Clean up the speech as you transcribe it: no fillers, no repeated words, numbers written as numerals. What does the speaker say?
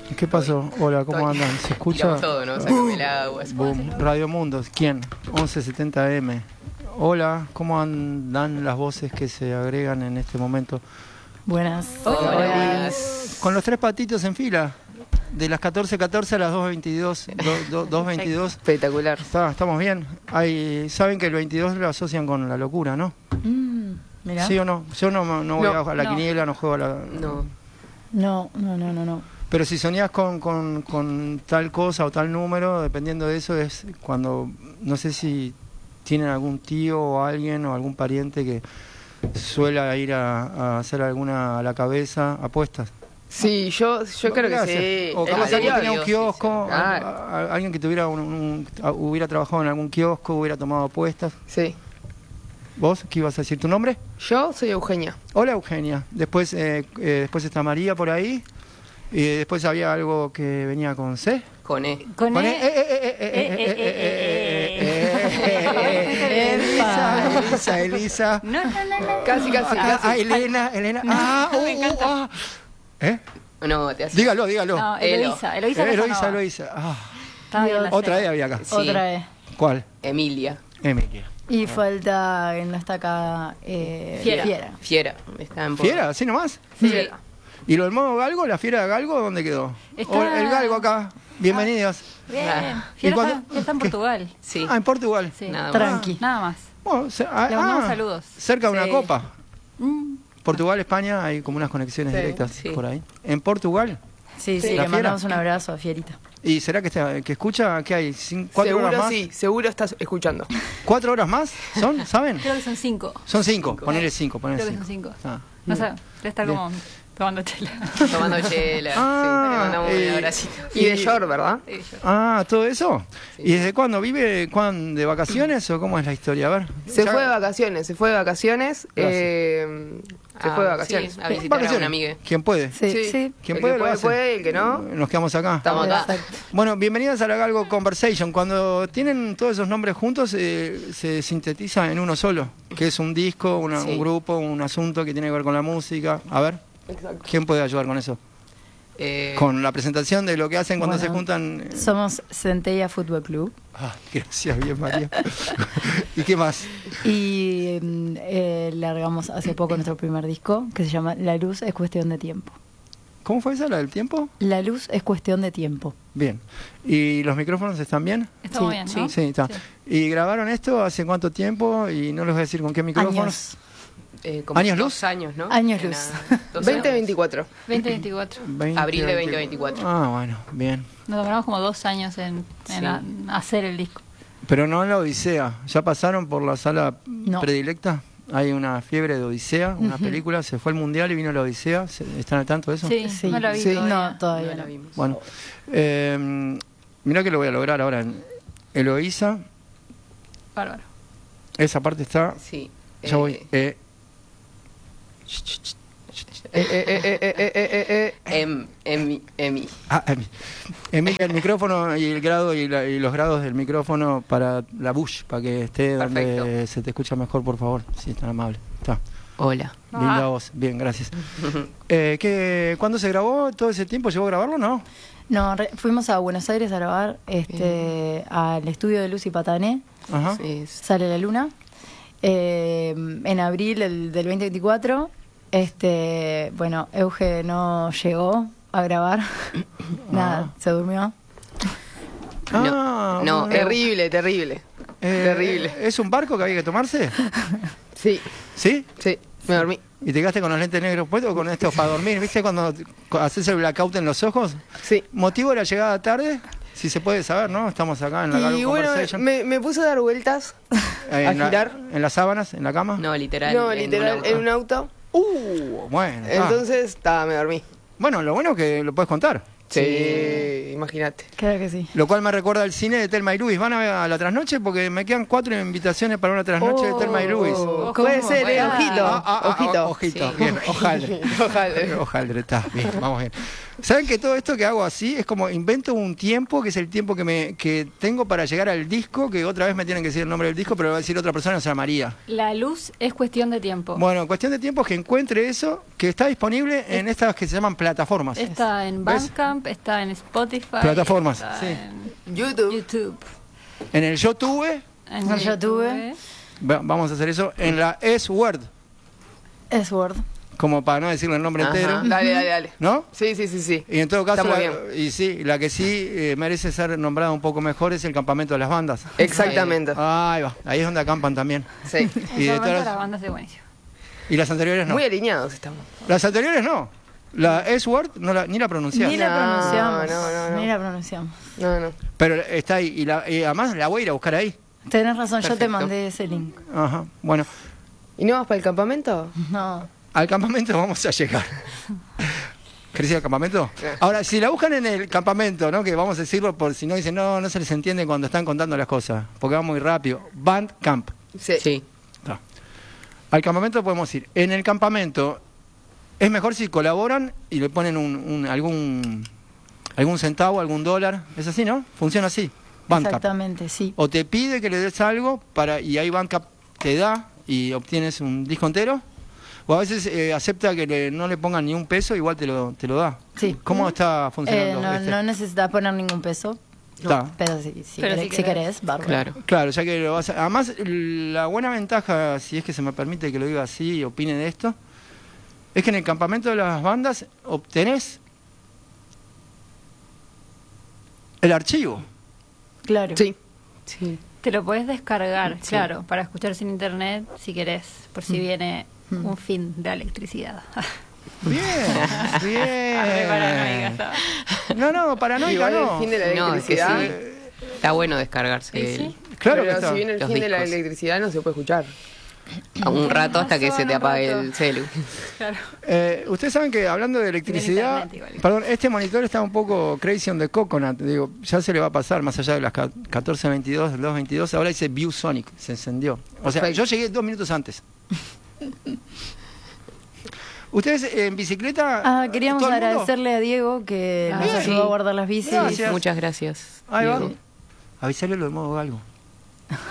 ¿Qué pasó? Hola, ¿cómo andan? ¿Se escucha? Tiramos todo, ¿no? Sácame el agua. Boom. Radio Mundo, ¿quién? 1170M. Hola, ¿cómo andan las voces que se agregan en este momento? Buenas. Hola. Con los 3 patitos en fila. De las 14:14 a las 2:22. 2:22. Espectacular. Estamos bien. Saben que el 22 lo asocian con la locura, ¿no? Mirá. ¿Sí o no? Yo no voy a la No. quiniela, no juego a la... No. No. Pero si soñás con tal cosa o tal número, dependiendo de eso, es cuando, no sé si tienen algún tío o alguien o algún pariente que suele ir a hacer alguna a la cabeza, apuestas. Sí, yo creo que sí. O capaz alguien tenía un kiosco, Claro. alguien que tuviera hubiera trabajado en algún kiosco, hubiera tomado apuestas. Sí. ¿Vos qué ibas a decir? ¿Tu nombre? Yo soy Eugenia. Hola, Eugenia. Después está María por ahí. Y después había algo que venía con C. Con E. Con Con Elisa. No. Casi. Elena. ¿Eh? No, te hace. Dígalo. No, Eloísa. Eloísa. Estaba bien la Otra C. vez había acá. Sí. Otra vez. ¿Cuál? Emilia. Emilia. Y falta, no está acá, Fiera. Fiera. Está en ¿Fiera? ¿Así nomás? Sí. ¿Y lo del modo galgo, la fiera de galgo, dónde quedó? Está- El galgo acá. Bienvenidos. Bien. ¿Y Fiera cuándo- está en qué? Portugal. Sí. Ah, en Portugal. Sí. Nada más. Tranqui. Nada más. Bueno, Le mandamos saludos. cerca de una Sí. copa. Mm. Portugal, España, hay como unas conexiones Sí, directas sí. por ahí. En Portugal. Sí, Sí. le ¿La Fiera? mandamos un abrazo a Fierita. ¿Y será que escucha? ¿Qué hay? ¿4 horas Seguro más? sí, seguro estás escuchando. 4 horas más? ¿Son? ¿Saben? Creo que son 5. Son 5. Ponele 5. Creo que son 5. Ah. No sé, debe estar Bien. como tomando chela. Tomando chela. Ah, Sí, le mandamos un abracito. y- Y de short, ¿verdad? Ah, ¿todo eso? Sí. ¿Y desde cuándo? ¿Vive de vacaciones o cómo es la historia? A ver. Se Ya- fue de vacaciones. Se fue de vacaciones. Vacaciones. A visitar a una amiga. ¿Quién puede? Sí. ¿Quién El puede? que lo hace. puede, el que no. Nos quedamos acá. Estamos acá. Exacto. Bueno, bienvenidas a la Galgo Conversation. Cuando tienen todos esos nombres juntos, se sintetiza en uno solo, que es un disco, Sí. un grupo, un asunto que tiene que ver con la música. A ver, Exacto. ¿quién puede ayudar con eso? Con la presentación de lo que hacen cuando Bueno, se juntan. Somos Centella Fútbol Club. Ah, gracias, bien, María. ¿Y qué más? Y largamos hace poco nuestro primer disco, que se llama La luz es cuestión de tiempo. ¿Cómo fue esa, la del tiempo? La luz es cuestión de tiempo. Bien. ¿Y los micrófonos están bien? Estamos Sí, bien, Sí, ¿no? está. Sí. ¿Y grabaron esto hace cuánto tiempo? Y no les voy a decir con qué micrófonos. Años. Como ¿Años 2 luz? años, ¿no? Años En luz. la- 2 años. 2024. 2024. 20, Abril de 2024. Ah, bueno, bien. Nos demoramos como 2 años en Sí. hacer el disco. Pero no en la Odisea. ¿Ya pasaron por la sala No. predilecta? Hay una fiebre de Odisea, una película. Se fue al Mundial y vino la Odisea. ¿Están al tanto de eso? Sí, Sí. no la vi Sí. todavía. No, todavía No la no. vimos. Bueno, mirá que lo voy a lograr ahora. En Eloísa, Bárbaro. esa parte está. Sí. Ya voy. Emi. Emilia, el micrófono y el grado y los grados del micrófono para la Bush, para que esté donde Perfecto. se te escucha mejor, por favor, si es tan amable. Está. Hola. Linda voz. Bien, gracias. ¿Cuándo se grabó? ¿Todo ese tiempo llevó a grabarlo? No. No, fuimos a Buenos Aires a grabar al estudio de Lucy Patané, Ajá. Sí, Sale la Luna, en abril del 2024. Bueno, Euge no llegó a grabar, nada, se durmió. Ah, No, bueno. terrible. Terrible. ¿Es un barco que había que tomarse? Sí, ¿Sí? me dormí. ¿Y te quedaste con los lentes negros puestos o con estos para dormir? ¿Viste cuando haces el blackout en los ojos? Sí. ¿Motivo de la llegada tarde? Si se puede saber, ¿no? Estamos acá en la Y Galgo bueno, Conversation. me puse a dar vueltas. a girar. ¿En las sábanas? ¿En la cama? No, literal, en un auto. Bueno. Entonces, me dormí. Bueno, lo bueno es que lo puedes contar. Sí, imagínate. Claro que sí. Lo cual me recuerda al cine de Thelma y Luis. ¿Van a ver a la trasnoche? Porque me quedan 4 invitaciones para una trasnoche de Thelma y Luis. Puede ser, Bueno. ojito. Ojito. Ojito, Sí. bien, hojaldre. Ojalá. Hojaldre, está bien, vamos bien. ¿Saben que todo esto que hago así es como invento un tiempo, que es el tiempo que tengo para llegar al disco, que otra vez me tienen que decir el nombre del disco, pero lo va a decir otra persona, o sea, María? La luz es cuestión de tiempo. Bueno, cuestión de tiempo es que encuentre eso, que está disponible en estas que se llaman plataformas. Está en Bandcamp, está en Spotify. Plataformas, está sí. en YouTube. YouTube. En el YouTube, En En YouTube. vamos a hacer eso, en la S-Word, Es Word. como para no decirle el nombre Ajá. entero, Dale. ¿no? Sí. Y en todo caso, Está muy y sí, la que sí merece ser nombrada un poco mejor es el campamento de las bandas. Exactamente. Ahí va, ahí es donde acampan también. Sí. Y de El formato de todas- las bandas es buenísimo. Y las anteriores no. Muy alineados estamos. Las anteriores no. La S-Word ni la pronunciás. Ni la No, pronunciamos. no. Ni la pronunciamos. No. Pero está ahí. Y además la voy a ir a buscar ahí. Tenés razón, yo te Perfecto. mandé ese link. Ajá. Bueno, ¿Y no vas para el campamento? No. al campamento vamos a llegar. ¿Querés ir al campamento? Ahora, si la buscan en el campamento, ¿no? Que vamos a decirlo por si no dicen, no se les entiende cuando están contando las cosas, porque va muy rápido. Bandcamp. Sí. Está. Al campamento podemos ir. En el campamento es mejor si colaboran y le ponen algún centavo, algún dólar. Es así, ¿no? Funciona así. Bandcamp. Exactamente, sí. O te pide que le des algo y ahí Bandcamp te da y obtienes un disco entero. O a veces acepta que no le pongan ni un peso, igual te lo da. Sí. ¿Cómo está funcionando? No necesitas poner ningún peso. Está. Pero Pero si querés, bárbaro. Claro. Claro, ya que lo vas a... Además, la buena ventaja, si es que se me permite que lo diga así y opine de esto, es que en el campamento de las bandas obtenés el archivo. Claro. Sí. Te lo puedes descargar, Sí. claro, para escuchar sin internet si querés, por si viene un fin de la electricidad. Bien, Re paranoica bien. estaba. No, paranoica Igual no. el fin de la No, es que electricidad. sí. Está bueno descargarse ¿Y sí? Claro que pero está. si viene el Los fin de la discos. electricidad no se puede escuchar. a un rato hasta que Pasó se en te un apague rato. el celu. Claro. Ustedes saben que hablando de electricidad, internet igual. perdón, este monitor está un poco crazy on the coconut, digo, ya se le va a pasar más allá de las 14:22, 2:22, ahora dice View Sonic, se encendió. O sea, Perfecto. yo llegué 2 minutos antes. ¿Ustedes en bicicleta? Queríamos todo el mundo? agradecerle a Diego que nos Bien. ayudó a guardar las bicis. Gracias. Muchas gracias. Ahí va. Diego. Avisarle lo de modo galgo.